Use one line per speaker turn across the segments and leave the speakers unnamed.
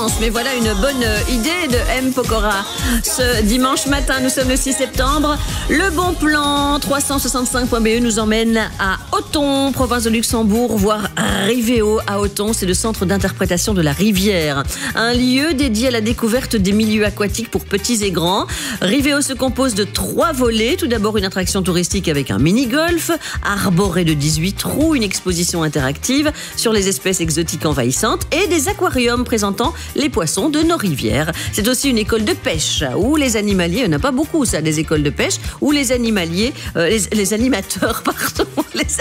chance, mais voilà une bonne idée de M. Pokora. Ce dimanche matin, nous sommes le 6 septembre. Le bon plan 365.be nous emmène à Othon, province de Luxembourg, voire Rivéo à Othon. C'est le centre d'interprétation de la rivière. Un lieu dédié à la découverte des milieux aquatiques pour petits et grands. Rivéo se compose de 3 volets. Tout d'abord, une attraction touristique avec un mini-golf, arboré de 18 trous, une exposition interactive sur les espèces exotiques envahissantes et des aquariums présentant les poissons de nos rivières. C'est aussi une école de pêche où les animaliers, il n'y en a pas beaucoup ça, des écoles de pêche, où les animaliers, les animateurs, pardon, les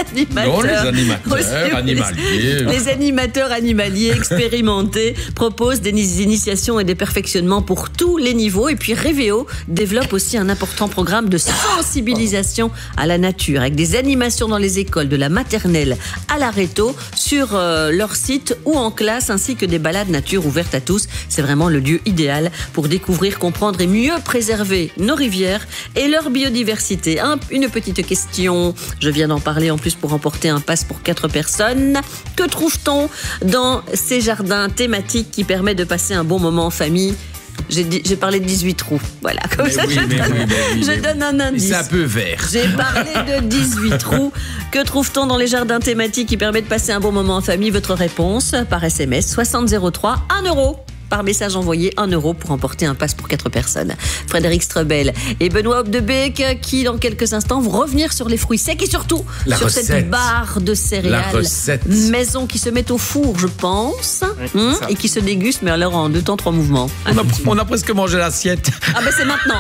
animateurs animaliers expérimentés proposent des initiations et des perfectionnements pour tous les niveaux. Et puis Rivéo développe aussi un important programme de sensibilisation à la nature avec des animations dans les écoles de la maternelle à la réto sur leur site ou en classe, ainsi que des balades nature ouvertes à tous. C'est vraiment le lieu idéal pour découvrir, comprendre et mieux préserver nos rivières et leur biodiversité. Une petite question, je viens d'en parler en plus pour remporter un pass pour 4 personnes. Que trouve-t-on dans ces jardins thématiques qui permettent de passer un bon moment en famille? J'ai parlé de 18 trous. Voilà, comme ça je donne un indice.
C'est un peu vert.
J'ai parlé de 18 trous. Que trouve-t-on dans les jardins thématiques qui permettent de passer un bon moment en famille? Votre réponse par SMS 6003, 1 euro. Par message envoyé, 1 euro pour remporter un pass pour 4 personnes. Frédéric Strebel et Benoît Hopdebeek qui, dans quelques instants, vont revenir sur les fruits secs et surtout sur cette barre de céréales maison qui se met au four, je pense, et qui se déguste, mais alors en 2 temps 3 mouvements.
On a presque mangé l'assiette.
Ah ben c'est maintenant.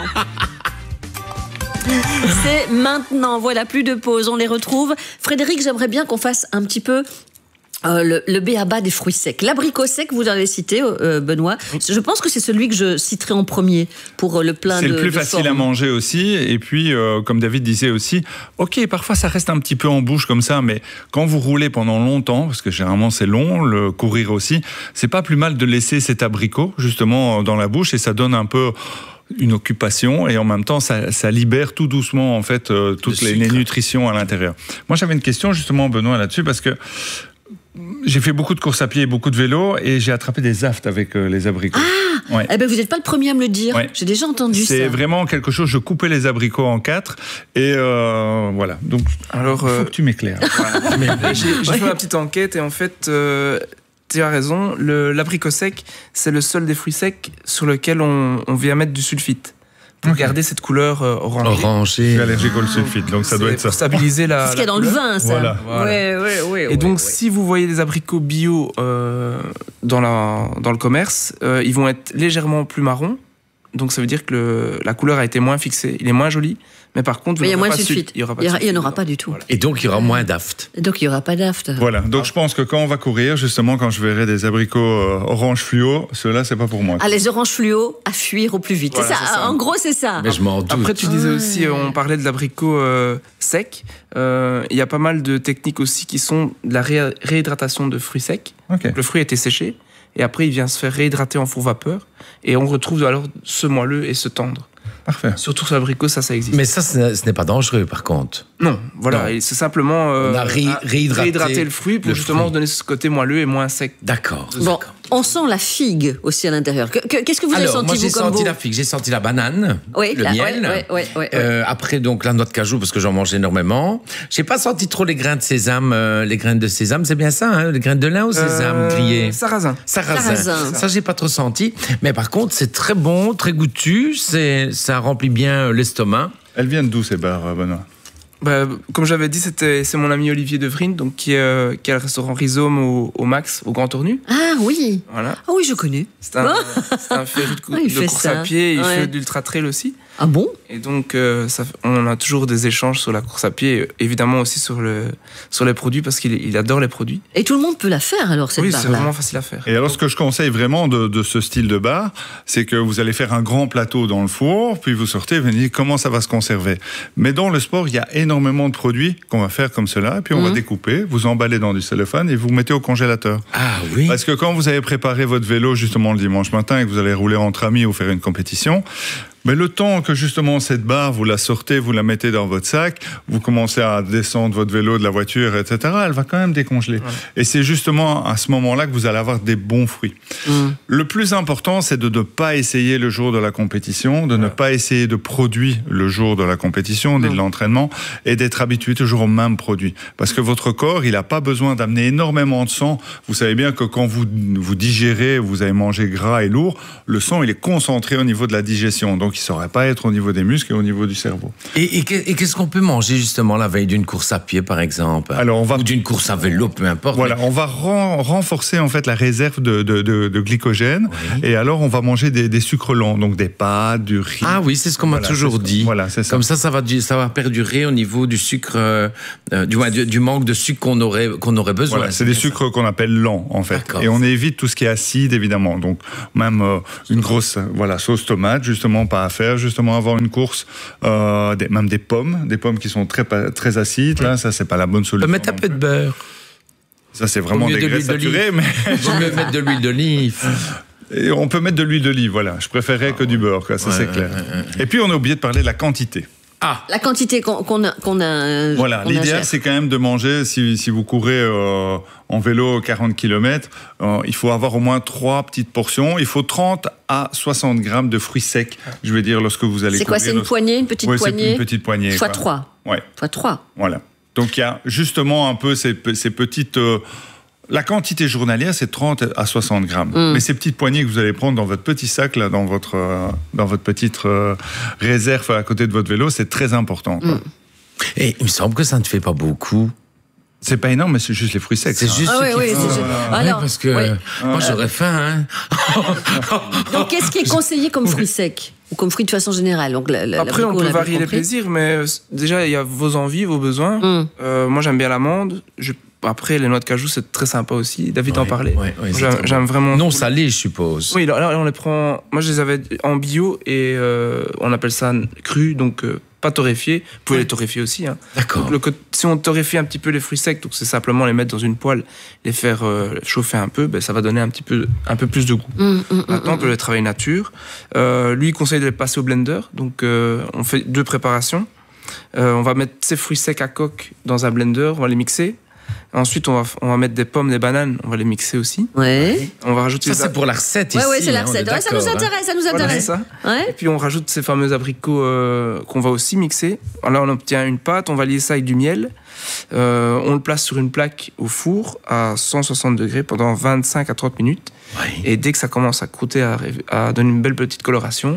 C'est maintenant, voilà, plus de pause, on les retrouve. Frédéric, j'aimerais bien qu'on fasse un petit peu le b.a.-ba des fruits secs. L'abricot sec, vous l'avez cité, Benoît. Je pense que c'est celui que je citerai en premier pour le plein de.
C'est le plus facile à manger aussi. Et puis, comme David disait aussi, ok, parfois ça reste un petit peu en bouche comme ça, mais quand vous roulez pendant longtemps, parce que généralement c'est long, le courir aussi, c'est pas plus mal de laisser cet abricot justement dans la bouche et ça donne un peu une occupation et en même temps ça libère tout doucement en fait toutes les nutritions à l'intérieur. Moi j'avais une question justement, Benoît, là-dessus, parce que j'ai fait beaucoup de courses à pied et beaucoup de vélo et j'ai attrapé des aftes avec les abricots.
Ah, ouais. Eh ben vous n'êtes pas le premier à me le dire. Ouais. J'ai déjà entendu ça.
C'est vraiment quelque chose. Je coupais les abricots en 4 et voilà. Donc, alors, faut que tu m'éclaires.
Voilà. J'ai fait ma petite enquête et en fait, tu as raison. L'abricot sec, c'est le seul des fruits secs sur lequel on vient mettre du sulfite. Pour garder cette couleur orangée.
Je suis allergique au sulfite, donc ça doit être ça.
Pour stabiliser la.
C'est ce qu'il y a dans le vin, ça.
Voilà.
Ouais. Et donc, si vous voyez des abricots bio dans le commerce, ils vont être légèrement plus marrons. Donc, ça veut dire que la couleur a été moins fixée. Il est moins joli. Mais par contre,
il y a moins de sulfite.
Il
n'y en aura pas du tout.
Voilà. Et donc, il y aura moins d'aftes.
Donc, il n'y aura pas d'aftes.
Voilà. Donc, je pense que quand on va courir, justement, quand je verrai des abricots orange fluo, ceux-là, c'est pas pour moi.
Ah, les oranges fluo, à fuir au plus vite. Voilà, c'est ça. En gros, c'est ça.
Mais je m'en doute.
Après, tu disais aussi, on parlait de l'abricot sec. Il y a pas mal de techniques aussi qui sont de la réhydratation de fruits secs. Okay. Le fruit a été séché. Et après, il vient se faire réhydrater en four vapeur. Et on retrouve alors ce moelleux et ce tendre.
Parfait.
Surtout sur l'abricot, ça existe.
Mais ça, ce n'est pas dangereux, par contre.
Non, voilà. Non. C'est simplement
on a réhydraté
le fruit pour justement donner ce côté moelleux et moins sec.
D'accord.
Bon, on sent la figue aussi à l'intérieur. Qu'est-ce que vous avez senti,
moi, j'ai
senti
la figue, j'ai senti la banane, le miel. Après, donc, la noix de cajou, parce que j'en mange énormément. J'ai pas senti trop les grains de sésame. Les graines de sésame, c'est bien ça, hein, les graines de lin ou sésame grillé?
Sarrasin.
Ça, j'ai pas trop senti. Mais par contre, c'est très bon, très goûtu. Ça remplit bien l'estomac.
Elles viennent d'où, ces barres, Benoît?
Comme j'avais dit, c'est mon ami Olivier Devrine, donc qui a le restaurant Rhizome au Max, au Grand Tournu.
Ah oui.
Voilà.
Ah oui, je connais.
C'est un féru de course à pied. Il fait d'ultra trail aussi.
Ah bon?
Et donc, on a toujours des échanges sur la course à pied, évidemment aussi sur les produits, parce qu'il adore les produits.
Et tout le monde peut la faire alors, cette barre-là?
Oui, c'est vraiment facile à faire.
Et alors, ce que je conseille vraiment de ce style de barre, c'est que vous allez faire un grand plateau dans le four, puis vous sortez et vous dites comment ça va se conserver. Mais dans le sport, il y a énormément de produits qu'on va faire comme cela, et puis on va découper, vous emballez dans du cellophane et vous mettez au congélateur.
Ah oui.
Parce que quand vous avez préparé votre vélo justement le dimanche matin et que vous allez rouler entre amis ou faire une compétition, Mais le temps que justement cette barre, vous la sortez, vous la mettez dans votre sac, vous commencez à descendre votre vélo de la voiture, etc., elle va quand même décongeler. Ouais. Et c'est justement à ce moment-là que vous allez avoir des bons fruits. Le plus important, c'est de ne pas essayer le jour de la compétition, de ne pas essayer de produits le jour de la compétition, de l'entraînement, et d'être habitué toujours au même produit. Parce que votre corps, il n'a pas besoin d'amener énormément de sang. Vous savez bien que quand vous digérez, vous avez mangé gras et lourd, le sang, il est concentré au niveau de la digestion. Donc, il ne saurait pas être au niveau des muscles et au niveau du cerveau.
Et qu'est-ce qu'on peut manger justement la veille d'une course à pied, par exemple? Alors, ou d'une course à vélo, peu importe.
Voilà, on va renforcer en fait la réserve de glycogène. Et alors, on va manger des sucres lents, donc des pâtes, du riz.
Ah oui, c'est ce qu'on m'a toujours dit.
Voilà, c'est ça.
Comme ça va perdurer au niveau du sucre, du manque de sucre qu'on aurait besoin.
Voilà, c'est des sucres qu'on appelle lents, en fait. D'accord. Et on évite tout ce qui est acide, évidemment. Donc, même une grosse sauce tomate, justement, pas à faire, justement, avant une course. Même des pommes qui sont très, très acides. Là, ça, c'est pas la bonne solution.
Mettre un peu de beurre.
Ça, c'est vraiment des graisses saturées, mais...
On peut mettre de l'huile d'olive.
Et on peut mettre de l'huile d'olive, voilà. Je préférerais que du beurre, quoi, ça c'est clair. Et puis, on a oublié de parler de la quantité.
La quantité qu'on a.
Voilà, l'idéal, c'est quand même de manger, si vous courez en vélo 40 km, il faut avoir au moins 3 petites portions. Il faut 30 à 60 grammes de fruits secs, je vais dire, lorsque vous allez courir.
C'est quoi, c'est une poignée, une petite poignée?
C'est une petite poignée.
Fois 3.
Ouais.
Fois 3.
Voilà. Donc, il y a justement un peu ces petites... La quantité journalière, c'est 30 à 60 grammes. Mais ces petites poignées que vous allez prendre dans votre petit sac, là, dans votre petite réserve à côté de votre vélo, c'est très important.
Et il me semble que ça ne fait pas beaucoup.
C'est pas énorme, mais c'est juste les fruits secs.
C'est juste parce que moi, j'aurais faim.
Donc, qu'est-ce qui est conseillé comme fruits secs ou comme fruits de façon générale? Donc,
après, on peut varier les plaisirs, mais déjà, il y a vos envies, vos besoins. Moi, j'aime bien l'amande. Après, les noix de cajou, c'est très sympa aussi. David en parlait. J'aime vraiment.
Non salé, je suppose.
Oui, alors on les prend. Moi, je les avais en bio et on appelle ça cru, donc pas torréfié. Vous pouvez les torréfier aussi. Hein.
D'accord.
Donc, si on torréfie un petit peu les fruits secs, donc c'est simplement les mettre dans une poêle, les faire chauffer un peu, ça va donner un peu plus de goût. Maintenant, on peut les travailler nature. Lui, il conseille de les passer au blender. Donc, on fait 2 préparations. On va mettre ces fruits secs à coque dans un blender, on va les mixer. Ensuite, on va mettre des pommes, des bananes, on va les mixer aussi.
Ouais.
On va rajouter
ça, c'est pour la recette ici.
Oui, c'est la recette. Ça nous intéresse, ça nous intéresse.
Voilà, ça. Et puis, on rajoute ces fameux abricots qu'on va aussi mixer. Alors, on obtient une pâte, on va lier ça avec du miel. On le place sur une plaque au four à 160 degrés pendant 25 à 30 minutes. Et dès que ça commence à croûter, à donner une belle petite coloration,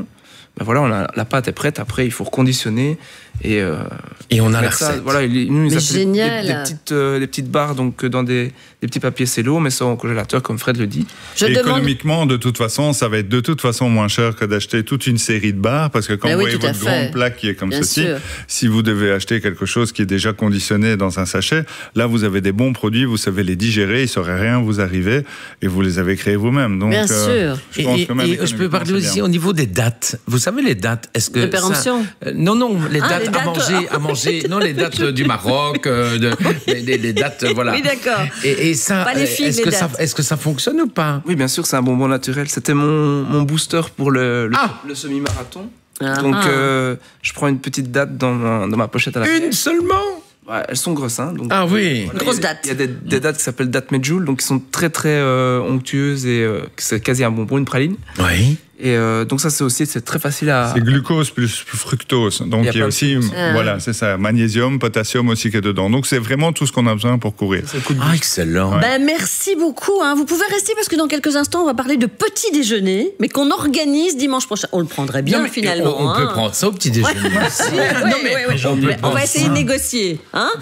la pâte est prête. Après, il faut reconditionner et
on a la recette.
Nous, ils appellent des petites barres donc dans des petits papiers cello, mais ça au congélateur, comme Fred le dit.
Économiquement, de toute façon, ça va être de toute façon moins cher que d'acheter toute une série de barres, parce que quand vous voyez votre grande plaque qui est comme ceci, si vous devez acheter quelque chose qui est déjà conditionné dans un sachet, là, vous avez des bons produits, vous savez les digérer, il ne saurait rien vous arriver, et vous les avez créés vous-même. Donc,
bien sûr.
Je peux parler aussi au niveau des dates. Vous savez les dates, est-ce que
de péremption?
Non, les dates à manger. Non, les dates du Maroc, les dates, voilà.
Oui, d'accord.
Et ça, est-ce que ça fonctionne ou pas?
Oui, bien sûr, c'est un bonbon naturel. C'était mon booster pour le semi-marathon. Donc, je prends une petite date dans ma pochette à la
Une seulement?
Ouais, elles sont grosses, hein. Donc,
oui.
Voilà, grosse date.
Il y a des dates qui s'appellent dates Medjool, donc qui sont très très onctueuses et c'est quasi un bonbon, une praline.
Oui.
Et donc ça c'est très facile à...
C'est glucose plus fructose. Donc il y a aussi, c'est ça, magnésium, potassium aussi qui est dedans. Donc c'est vraiment tout ce qu'on a besoin pour courir.
Excellent.
Merci beaucoup. Vous pouvez rester parce que dans quelques instants, on va parler de petit déjeuner, mais qu'on organise dimanche prochain. On le prendrait bien finalement.
On peut prendre ça au petit déjeuner aussi.
On va essayer de négocier.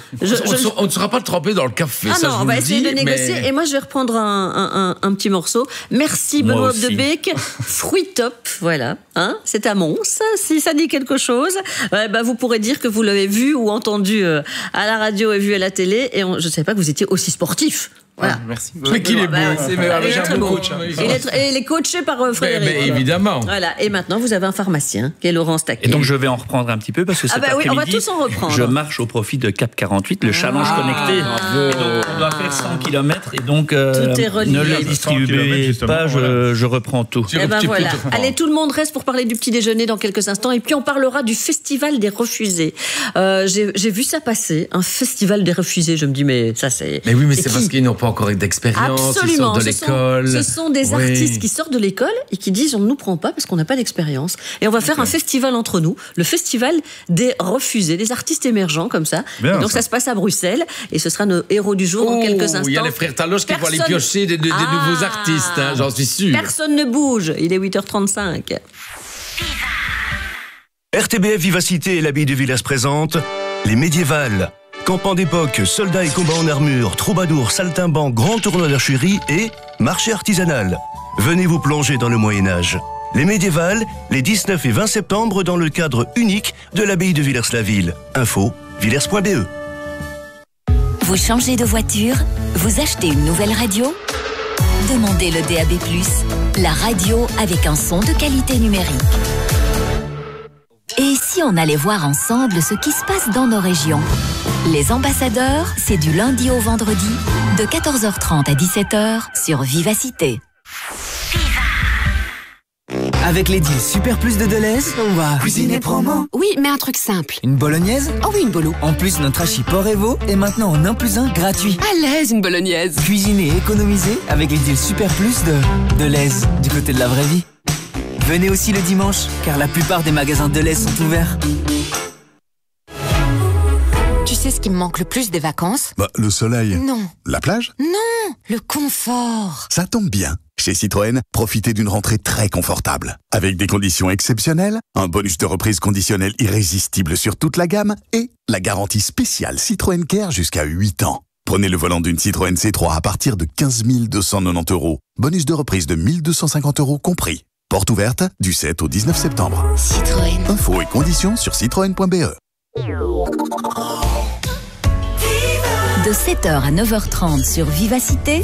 On ne sera pas trempé dans le café.
On va essayer de négocier. Et moi, je vais reprendre un petit morceau. Merci Benoît de Beek. Fruit top, voilà. C'est à Mons. Si ça dit quelque chose, vous pourrez dire que vous l'avez vu ou entendu à la radio et vu à la télé. Et je ne savais pas que vous étiez aussi sportif. Voilà.
Merci.
Mais qu'il est beau.
J'ai un bon coach. Il est coaché par Frédéric.
Mais évidemment.
Voilà. Et maintenant, vous avez un pharmacien qui est Laurent Staquet.
Et donc, je vais en reprendre un petit peu parce que cet après-midi,
on va tous en reprendre.
Je marche au profit de Cap 48, le challenge connecté. Et donc, on doit faire 100 km et donc ne le distribuez pas, je reprends tout.
Et ben voilà. Allez, tout le monde reste pour parler du petit déjeuner dans quelques instants et puis on parlera du festival des refusés. J'ai vu ça passer, un festival des refusés. Je me dis mais ça c'est.
Mais oui, mais c'est parce qu'ils n'ont pas encore d'expérience. Ils sortent de l'école.
Ce sont des artistes qui sortent de l'école et qui disent on ne nous prend pas parce qu'on n'a pas d'expérience. Et on va faire un festival entre nous, le festival des refusés, des artistes émergents comme ça.
Bien,
et donc ça se passe à Bruxelles et ce sera nos héros du jour dans quelques instants.
Il y a les frères Taloche qui vont aller piocher des nouveaux artistes, hein, j'en suis sûr.
Personne ne bouge, il est 8h35.
RTBF Vivacité et l'abbaye de Villers présente les médiévales. Campement d'époque, soldats et combats en armure, troubadours, saltimbanques, grand tournoi d'archerie et marché artisanal. Venez vous plonger dans le Moyen-Âge. Les médiévales, les 19 et 20 septembre dans le cadre unique de l'abbaye de Villers-la-Ville. Info, villers.be.
Vous changez de voiture? Vous achetez une nouvelle radio? Demandez le DAB+, la radio avec un son de qualité numérique. Et si on allait voir ensemble ce qui se passe dans nos régions? Les ambassadeurs, c'est du lundi au vendredi, de 14h30 à 17h sur Vivacité.
Avec les deals Super Plus de Deleuze, on va cuisiner promo.
Oui, mais un truc simple.
Une bolognaise?
Oh oui, une bolo.
En plus, notre hachis porc Evo est maintenant en 1+1 gratuit.
À l'aise, une bolognaise.
Cuisiner et économiser avec les deals Super Plus de Deleuze, du côté de la vraie vie. Venez aussi le dimanche, car la plupart des magasins Deleuze sont ouverts.
Tu sais ce qui me manque le plus des vacances?
Le soleil.
Non.
La plage?
Non, le confort.
Ça tombe bien. Chez Citroën, profitez d'une rentrée très confortable. Avec des conditions exceptionnelles, un bonus de reprise conditionnel irrésistible sur toute la gamme et la garantie spéciale Citroën Care jusqu'à 8 ans. Prenez le volant d'une Citroën C3 à partir de 15 290 €. Bonus de reprise de 1 250 € compris. Porte ouverte du 7 au 19 septembre.
Citroën.
Infos et conditions sur citroën.be.
De 7h à 9h30 sur Vivacité,